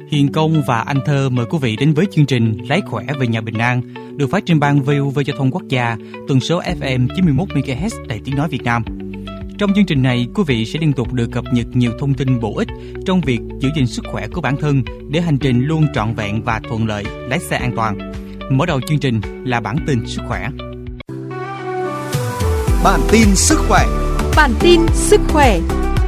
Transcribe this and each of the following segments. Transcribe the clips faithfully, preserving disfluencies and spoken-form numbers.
Hiền Công và Anh Thơ mời quý vị đến với chương trình Lái khỏe về nhà bình an, được phát trên ban vê o vê Giao thông Quốc gia, tần số ép em chín mươi mốt mê ga héc Đài Tiếng nói Việt Nam. Trong chương trình này, quý vị sẽ liên tục được cập nhật nhiều thông tin bổ ích trong việc giữ gìn sức khỏe của bản thân để hành trình luôn trọn vẹn và thuận lợi, lái xe an toàn. Mở đầu chương trình là bản tin sức khỏe. Bản tin sức khỏe. Bản tin sức khỏe.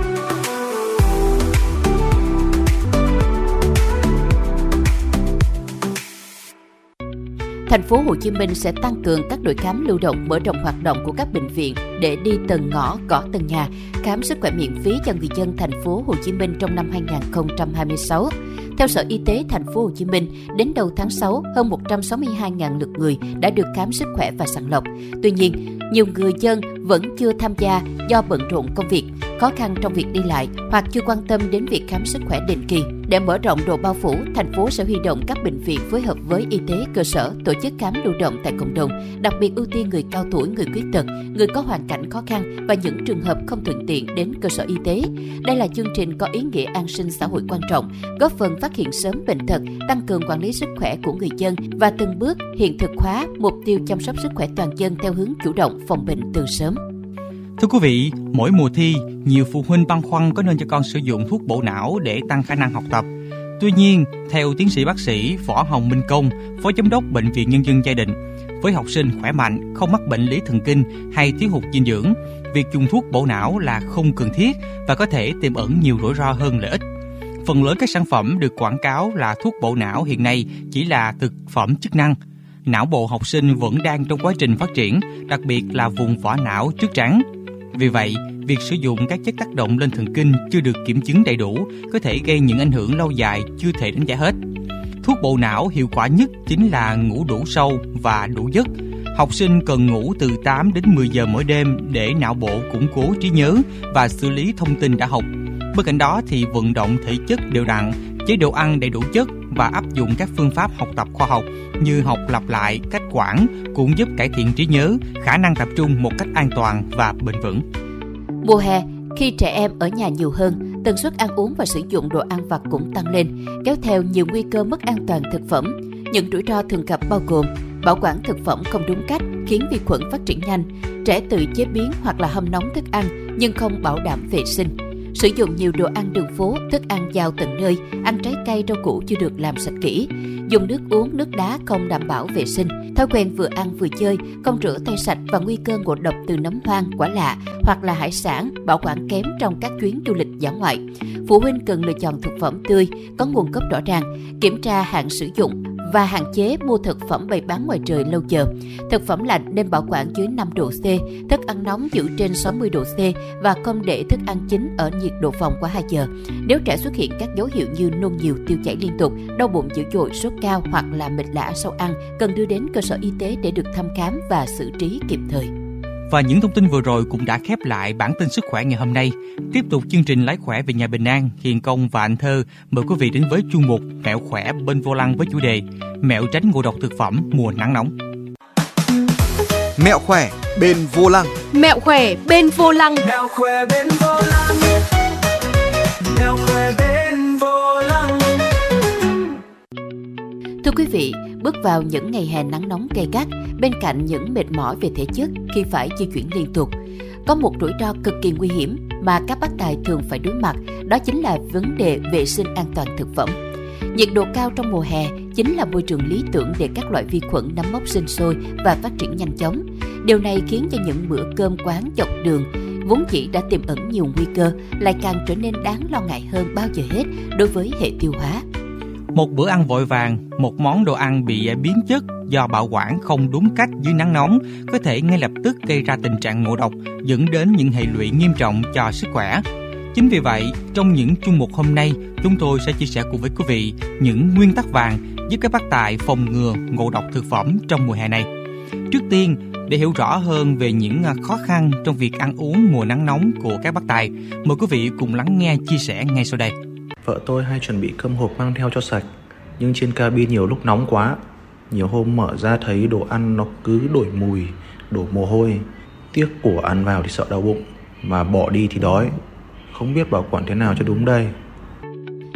Thành phố Hồ Chí Minh sẽ tăng cường các đội khám lưu động, mở rộng hoạt động của các bệnh viện để đi từng ngõ, gõ từng nhà, khám sức khỏe miễn phí cho người dân Thành phố Hồ Chí Minh trong năm hai không hai sáu. Theo Sở Y tế Thành phố Hồ Chí Minh, đến đầu tháng sáu, hơn một trăm sáu mươi hai nghìn lượt người đã được khám sức khỏe và sàng lọc. Tuy nhiên, nhiều người dân vẫn chưa tham gia do bận rộn công việc, khó khăn trong việc đi lại hoặc chưa quan tâm đến việc khám sức khỏe định kỳ. Để mở rộng độ bao phủ, thành phố sẽ huy động các bệnh viện phối hợp với y tế cơ sở tổ chức khám lưu động tại cộng đồng, đặc biệt ưu tiên người cao tuổi, người khuyết tật, người có hoàn cảnh khó khăn và những trường hợp không thuận tiện đến cơ sở y tế. Đây là chương trình có ý nghĩa an sinh xã hội quan trọng, góp phần phát hiện sớm bệnh tật, tăng cường quản lý sức khỏe của người dân và từng bước hiện thực hóa mục tiêu chăm sóc sức khỏe toàn dân theo hướng chủ động phòng bệnh từ sớm. Thưa quý vị, mỗi mùa thi, nhiều phụ huynh băn khoăn có nên cho con sử dụng thuốc bổ não để tăng khả năng học tập. Tuy nhiên, theo tiến sĩ bác sĩ Võ Hồng Minh Công, Phó Giám đốc Bệnh viện Nhân dân Gia Định, với học sinh khỏe mạnh, không mắc bệnh lý thần kinh hay thiếu hụt dinh dưỡng, việc dùng thuốc bổ não là không cần thiết và có thể tiềm ẩn nhiều rủi ro hơn lợi ích. Phần lớn các sản phẩm được quảng cáo là thuốc bổ não hiện nay chỉ là thực phẩm chức năng. Não bộ học sinh vẫn đang trong quá trình phát triển, đặc biệt là vùng vỏ não trước trán. Vì vậy, việc sử dụng các chất tác động lên thần kinh chưa được kiểm chứng đầy đủ có thể gây những ảnh hưởng lâu dài chưa thể đánh giá hết. Thuốc bổ não hiệu quả nhất chính là ngủ đủ sâu và đủ giấc. Học sinh cần ngủ từ tám đến mười giờ mỗi đêm để não bộ củng cố trí nhớ và xử lý thông tin đã học. Bên cạnh đó thì vận động thể chất đều đặn, chế độ ăn đầy đủ chất và áp dụng các phương pháp học tập khoa học như học lặp lại, cách quản cũng giúp cải thiện trí nhớ, khả năng tập trung một cách an toàn và bền vững. Mùa hè, khi trẻ em ở nhà nhiều hơn, tần suất ăn uống và sử dụng đồ ăn vặt cũng tăng lên, kéo theo nhiều nguy cơ mất an toàn thực phẩm. Những rủi ro thường gặp bao gồm bảo quản thực phẩm không đúng cách khiến vi khuẩn phát triển nhanh, trẻ tự chế biến hoặc là hâm nóng thức ăn nhưng không bảo đảm vệ sinh, sử dụng nhiều đồ ăn đường phố, thức ăn giao tận nơi, ăn trái cây rau củ chưa được làm sạch kỹ, dùng nước uống, nước đá không đảm bảo vệ sinh, thói quen vừa ăn vừa chơi, không rửa tay sạch và nguy cơ ngộ độc từ nấm hoang, quả lạ hoặc là hải sản, bảo quản kém trong các chuyến du lịch dã ngoại. Phụ huynh cần lựa chọn thực phẩm tươi, có nguồn gốc rõ ràng, kiểm tra hạn sử dụng và hạn chế mua thực phẩm bày bán ngoài trời lâu giờ. Thực phẩm lạnh nên bảo quản dưới năm độ C, thức ăn nóng giữ trên sáu mươi độ C và không để thức ăn chín ở nhiệt độ phòng quá hai giờ. Nếu trẻ xuất hiện các dấu hiệu như nôn nhiều, tiêu chảy liên tục, đau bụng dữ dội, sốt cao hoặc là mệt lả sau ăn, cần đưa đến cơ sở y tế để được thăm khám và xử trí kịp thời. Và những thông tin vừa rồi cũng đã khép lại bản tin sức khỏe ngày hôm nay. Tiếp tục chương trình Lái khỏe về nhà bình an, Hiền Công và Anh Thơ mời quý vị đến với chuyên mục Mẹo khỏe bên vô lăng với chủ đề Mẹo tránh ngộ độc thực phẩm mùa nắng nóng. Mẹo khỏe bên vô lăng. Mẹo khỏe bên vô lăng. Mẹo khỏe bên vô lăng. Mẹo khỏe bên vô lăng. Thưa quý vị, bước vào những ngày hè nắng nóng gay gắt, bên cạnh những mệt mỏi về thể chất khi phải di chuyển liên tục, có một rủi ro cực kỳ nguy hiểm mà các bác tài thường phải đối mặt, đó chính là vấn đề vệ sinh an toàn thực phẩm. Nhiệt độ cao trong mùa hè chính là môi trường lý tưởng để các loại vi khuẩn nấm mốc sinh sôi và phát triển nhanh chóng. Điều này khiến cho những bữa cơm quán dọc đường vốn dĩ đã tiềm ẩn nhiều nguy cơ lại càng trở nên đáng lo ngại hơn bao giờ hết đối với hệ tiêu hóa. Một bữa ăn vội vàng, một món đồ ăn bị biến chất do bảo quản không đúng cách dưới nắng nóng có thể ngay lập tức gây ra tình trạng ngộ độc, dẫn đến những hệ lụy nghiêm trọng cho sức khỏe. Chính vì vậy, trong những chuyên mục hôm nay, chúng tôi sẽ chia sẻ cùng với quý vị những nguyên tắc vàng giúp các bác tài phòng ngừa ngộ độc thực phẩm trong mùa hè này. Trước tiên, để hiểu rõ hơn về những khó khăn trong việc ăn uống mùa nắng nóng của các bác tài, mời quý vị cùng lắng nghe chia sẻ ngay sau đây. Vợ tôi hay chuẩn bị cơm hộp mang theo cho sạch, nhưng trên cabin nhiều lúc nóng quá. Nhiều hôm mở ra thấy đồ ăn nó cứ đổi mùi, đổ mồ hôi. Tiếc của ăn vào thì sợ đau bụng, mà bỏ đi thì đói. Không biết bảo quản thế nào cho đúng đây.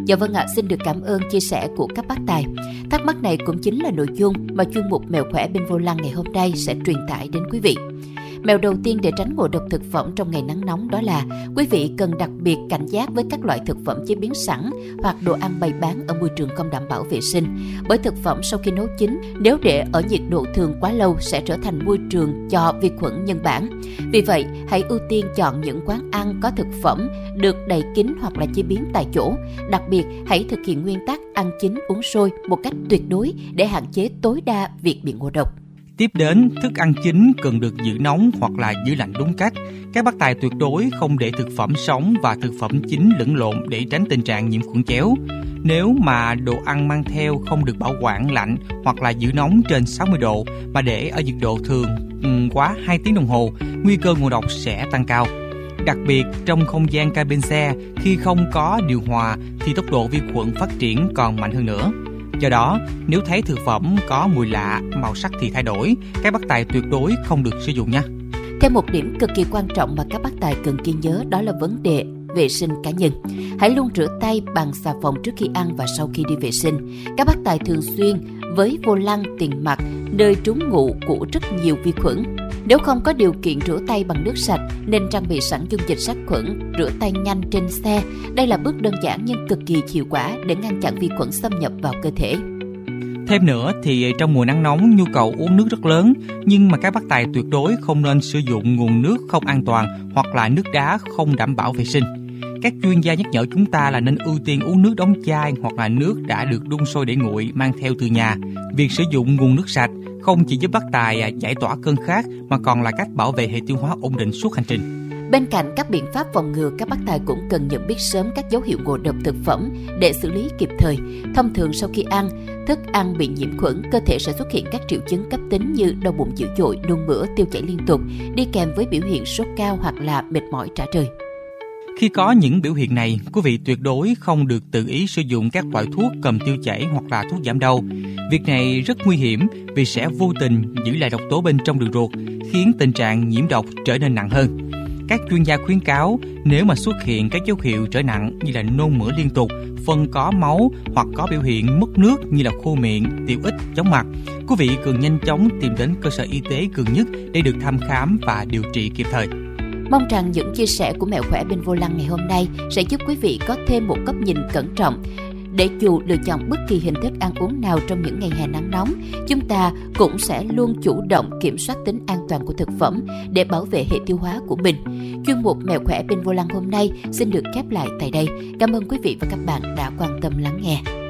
Dạ vâng ạ, xin được cảm ơn chia sẻ của các bác tài. Thắc mắc này cũng chính là nội dung mà chuyên mục Mẹo khỏe bên vô lăng ngày hôm nay sẽ truyền tải đến quý vị. Mẹo đầu tiên để tránh ngộ độc thực phẩm trong ngày nắng nóng đó là quý vị cần đặc biệt cảnh giác với các loại thực phẩm chế biến sẵn hoặc đồ ăn bày bán ở môi trường không đảm bảo vệ sinh. Bởi thực phẩm sau khi nấu chín, nếu để ở nhiệt độ thường quá lâu sẽ trở thành môi trường cho vi khuẩn nhân bản. Vì vậy, hãy ưu tiên chọn những quán ăn có thực phẩm được đậy kín hoặc là chế biến tại chỗ. Đặc biệt, hãy thực hiện nguyên tắc ăn chín uống sôi một cách tuyệt đối để hạn chế tối đa việc bị ngộ độc. Tiếp đến, thức ăn chín cần được giữ nóng hoặc là giữ lạnh đúng cách. Các bác tài tuyệt đối không để thực phẩm sống và thực phẩm chín lẫn lộn để tránh tình trạng nhiễm khuẩn chéo. Nếu mà đồ ăn mang theo không được bảo quản lạnh hoặc là giữ nóng trên sáu mươi độ mà để ở nhiệt độ thường um, quá hai tiếng đồng hồ, nguy cơ ngộ độc sẽ tăng cao. Đặc biệt trong không gian cabin xe, khi không có điều hòa thì tốc độ vi khuẩn phát triển còn mạnh hơn nữa. Do đó, nếu thấy thực phẩm có mùi lạ, màu sắc thì thay đổi, các bác tài tuyệt đối không được sử dụng nha. Thêm một điểm cực kỳ quan trọng mà các bác tài cần ghi nhớ đó là vấn đề vệ sinh cá nhân. Hãy luôn rửa tay bằng xà phòng trước khi ăn và sau khi đi vệ sinh. Các bác tài thường xuyên với vô lăng, tiền mặt, nơi trú ngụ của rất nhiều vi khuẩn. Nếu không có điều kiện rửa tay bằng nước sạch, nên trang bị sẵn dung dịch sát khuẩn, rửa tay nhanh trên xe. Đây là bước đơn giản nhưng cực kỳ hiệu quả để ngăn chặn vi khuẩn xâm nhập vào cơ thể. Thêm nữa thì trong mùa nắng nóng nhu cầu uống nước rất lớn, nhưng mà các bác tài tuyệt đối không nên sử dụng nguồn nước không an toàn hoặc là nước đá không đảm bảo vệ sinh. Các chuyên gia nhắc nhở chúng ta là nên ưu tiên uống nước đóng chai hoặc là nước đã được đun sôi để nguội mang theo từ nhà. Việc sử dụng nguồn nước sạch không chỉ giúp bác tài giải tỏa cơn khát mà còn là cách bảo vệ hệ tiêu hóa ổn định suốt hành trình. Bên cạnh các biện pháp phòng ngừa, các bác tài cũng cần nhận biết sớm các dấu hiệu ngộ độc thực phẩm để xử lý kịp thời. Thông thường sau khi ăn, thức ăn bị nhiễm khuẩn, cơ thể sẽ xuất hiện các triệu chứng cấp tính như đau bụng dữ dội, nôn mửa, tiêu chảy liên tục, đi kèm với biểu hiện sốt cao hoặc là mệt mỏi rã rời. Khi có những biểu hiện này, quý vị tuyệt đối không được tự ý sử dụng các loại thuốc cầm tiêu chảy hoặc là thuốc giảm đau. Việc này rất nguy hiểm vì sẽ vô tình giữ lại độc tố bên trong đường ruột, khiến tình trạng nhiễm độc trở nên nặng hơn. Các chuyên gia khuyến cáo nếu mà xuất hiện các dấu hiệu trở nặng như là nôn mửa liên tục, phân có máu hoặc có biểu hiện mất nước như là khô miệng, tiểu ít, chóng mặt, quý vị cần nhanh chóng tìm đến cơ sở y tế gần nhất để được thăm khám và điều trị kịp thời. Mong rằng những chia sẻ của Mẹo khỏe bên vô lăng ngày hôm nay sẽ giúp quý vị có thêm một góc nhìn cẩn trọng để dù lựa chọn bất kỳ hình thức ăn uống nào trong những ngày hè nắng nóng, chúng ta cũng sẽ luôn chủ động kiểm soát tính an toàn của thực phẩm để bảo vệ hệ tiêu hóa của mình. Chuyên mục Mẹo khỏe bên vô lăng hôm nay xin được khép lại tại đây. Cảm ơn quý vị và các bạn đã quan tâm lắng nghe.